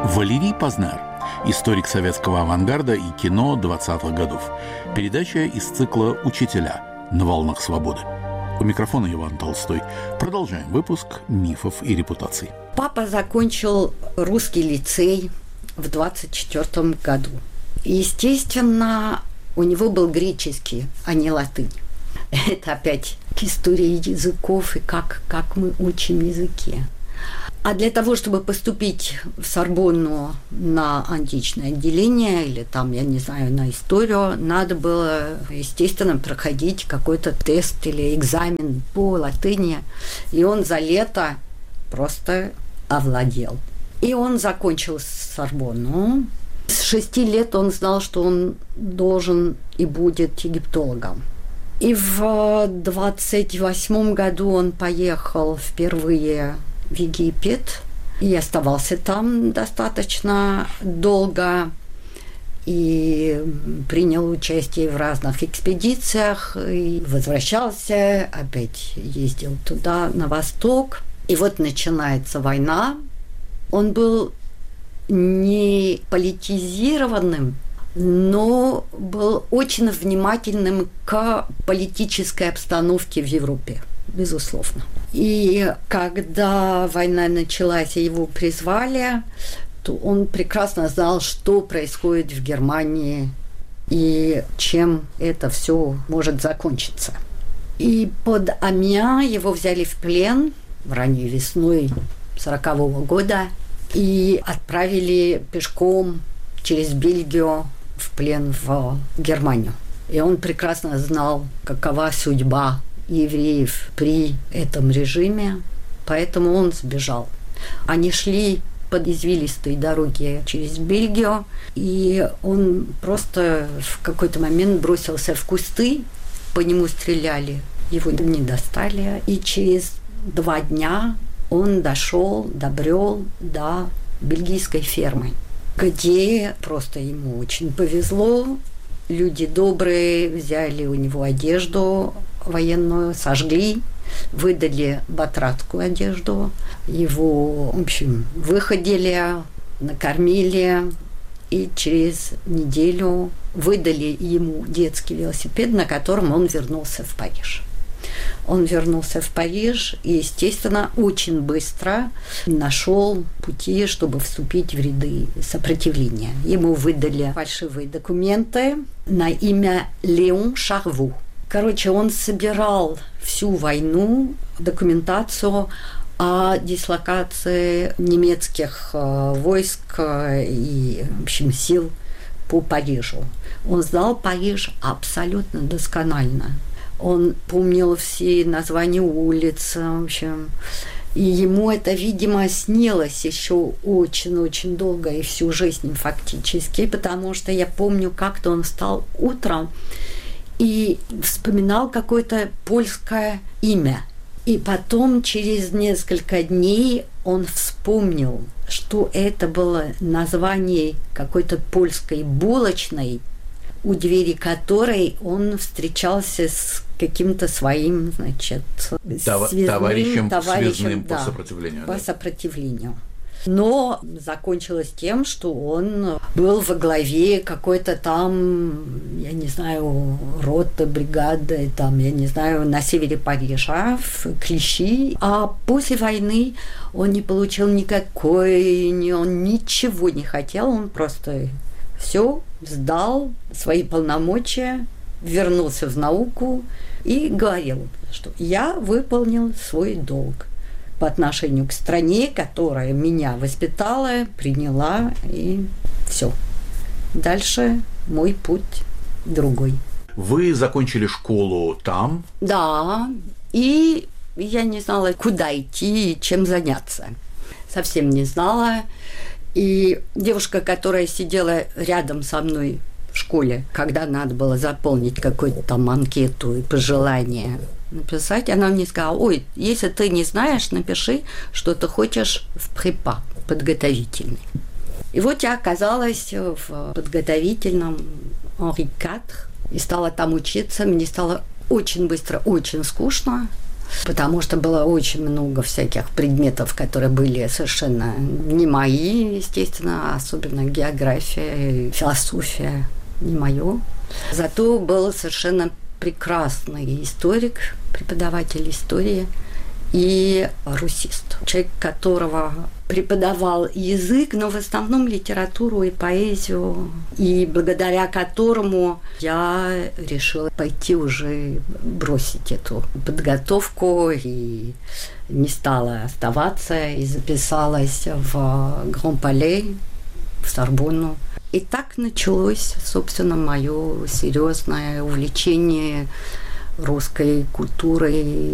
Валерий Познер, историк советского авангарда и кино 20-х годов. Передача из цикла «Учителя» на волнах свободы. У микрофона Иван Толстой. Продолжаем выпуск «Мифов и репутаций». Папа закончил русский лицей в 24 году. И, естественно, у него был греческий, а не латынь. Это опять история языков и как мы учим языки. А для того, чтобы поступить в Сорбонну на античное отделение или там, я не знаю, на историю, надо было, естественно, проходить какой-то тест или экзамен по латыни. И он за лето просто овладел. И он закончил Сорбонну. С 6 лет он знал, что он должен и будет египтологом. И в 28 году он поехал впервые в Египет и оставался там достаточно долго и принял участие в разных экспедициях и возвращался, опять ездил туда, на восток. И вот начинается война. Он был не политизированным, но был очень внимательным к политической обстановке в Европе, безусловно. И когда война началась и его призвали, то он прекрасно знал, что происходит в Германии и чем это все может закончиться. И под Амьен его взяли в плен ранней весной 1940 года и отправили пешком через Бельгию в плен в Германию. И он прекрасно знал, какова судьба евреев при этом режиме, поэтому он сбежал. Они шли по извилистой дороге через Бельгию, и он просто в какой-то момент бросился в кусты, по нему стреляли, его не достали, и через 2 дня он добрел до бельгийской фермы, где просто ему очень повезло. Люди добрые взяли у него одежду военную, сожгли, выдали батрацкую одежду. Его, в общем, выходили, накормили, и через неделю выдали ему детский велосипед, на котором он вернулся в Париж. Он вернулся в Париж и, естественно, очень быстро нашел пути, чтобы вступить в ряды сопротивления. Ему выдали фальшивые документы на имя Леон Шарву. Короче, он собирал всю войну, документацию о дислокации немецких войск и, в общем, сил по Парижу. Он знал Париж абсолютно досконально. Он помнил все названия улиц, в общем. И ему это, видимо, снилось еще очень-очень долго и всю жизнь фактически, потому что я помню, как-то он встал утром и вспоминал какое-то польское имя. И потом, через несколько дней, он вспомнил, что это было название какой-то польской булочной, у двери которой он встречался с каким-то своим, значит, товарищем связным да, по сопротивлению. По сопротивлению. Но закончилось тем, что он был во главе какой-то там, я не знаю, роты, бригады, там, я не знаю, на севере Парижа, в Клиши. А после войны он не получил он ничего не хотел, он просто все сдал, свои полномочия, вернулся в науку и говорил, что я выполнил свой долг по отношению к стране, которая меня воспитала, приняла, и все. Дальше мой путь другой. Вы закончили школу там? Да, и я не знала, куда идти и чем заняться. Совсем не знала. И девушка, которая сидела рядом со мной в школе, когда надо было заполнить какую-то там анкету и пожелания написать, она мне сказала: ой, если ты не знаешь, напиши, что ты хочешь в препа, подготовительный. И вот я оказалась в подготовительном Henri IV и стала там учиться. Мне стало очень быстро, очень скучно. потому что было очень много всяких предметов, которые были совершенно не мои, естественно, особенно география, философия не мое. Зато был совершенно прекрасный историк, преподаватель истории и русист. Человек, которого преподавал язык, но в основном литературу и поэзию, и благодаря которому я решила пойти уже бросить эту подготовку и не стала оставаться, и записалась в Гран-Пале, в Сорбонну. И так началось, собственно, мое серьезное увлечение русской культурой